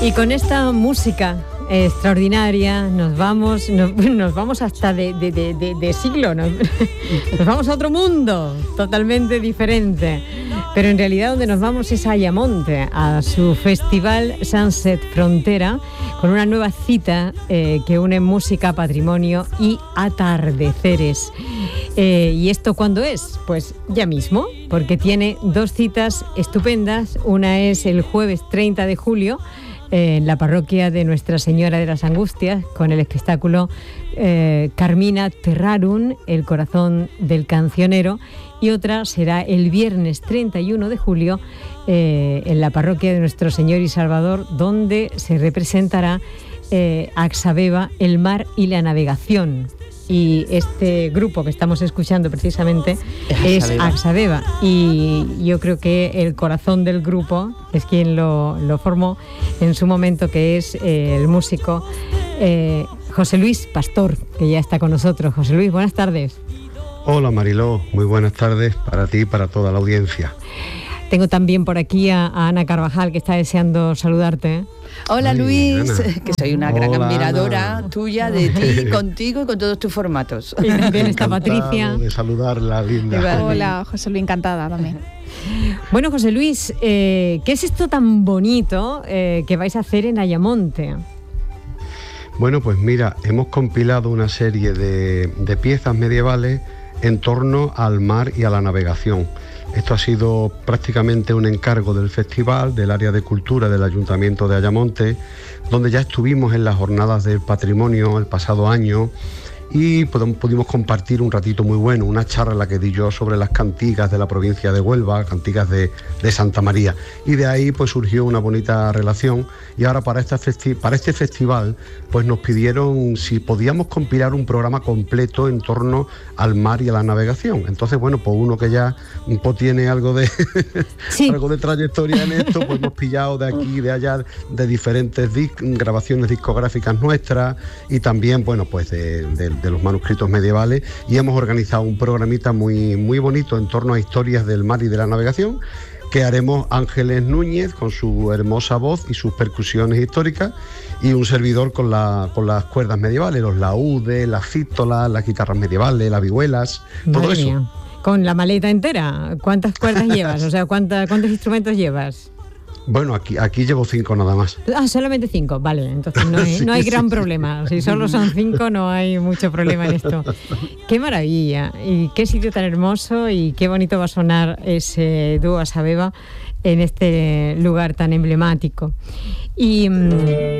Y con esta música extraordinaria nos vamos hasta de siglo, nos vamos a otro mundo totalmente diferente, pero en realidad donde nos vamos es a Ayamonte, a su festival Sunset Frontera, con una nueva cita que une música, patrimonio y atardeceres. ¿Y esto cuándo es? Pues ya mismo, porque tiene dos citas estupendas. Una es el jueves 30 de julio en la parroquia de Nuestra Señora de las Angustias, con el espectáculo Carmina Terrarum, el corazón del cancionero, y otra será el viernes 31 de julio en la parroquia de Nuestro Señor y Salvador, donde se representará Axabeba, el mar y la navegación. Y este grupo que estamos escuchando precisamente es Axabeba, y yo creo que el corazón del grupo es quien lo formó en su momento, que es el músico José Luis Pastor, que ya está con nosotros. José Luis, buenas tardes. Hola Mariló, muy buenas tardes para ti y para toda la audiencia. Tengo también por aquí a Ana Carvajal, que está deseando saludarte. Hola Luis, Ana. que soy una gran Hola, admiradora Ana. tuya, de ti, contigo y con todos tus formatos. Y también está Patricia. De saludarla, linda. Hola, José Luis, encantada también. Bueno, José Luis, ¿qué es esto tan bonito que vais a hacer en Ayamonte? Bueno, pues mira, hemos compilado una serie de piezas medievales en torno al mar y a la navegación. Esto ha sido prácticamente un encargo del festival, del área de cultura del Ayuntamiento de Ayamonte, donde ya estuvimos en las jornadas del patrimonio el pasado año y pudimos compartir un ratito muy bueno, una charla que di yo sobre las cantigas de la provincia de Huelva, cantigas de Santa María, y de ahí pues surgió una bonita relación. Y ahora para este festival pues nos pidieron si podíamos compilar un programa completo en torno al mar y a la navegación. Entonces bueno, pues uno que ya pues, tiene algo de Sí. algo de trayectoria en esto, pues hemos pillado de aquí y de allá de diferentes grabaciones discográficas nuestras, y también bueno pues de los manuscritos medievales, y hemos organizado un programita muy, muy bonito en torno a historias del mar y de la navegación, que haremos Ángeles Núñez con su hermosa voz y sus percusiones históricas, y un servidor con las cuerdas medievales, los laúdes, las fístolas, las guitarras medievales, las vihuelas, todo Madre eso. mía. Con la maleta entera, ¿cuántas cuerdas llevas? O sea, ¿cuántos instrumentos llevas? Bueno, aquí llevo 5 nada más. Ah, solamente 5, vale, entonces no hay gran problema. Si solo son 5 no hay mucho problema en esto. ¡Qué maravilla! Y qué sitio tan hermoso, y qué bonito va a sonar ese dúo Axabeba en este lugar tan emblemático. Y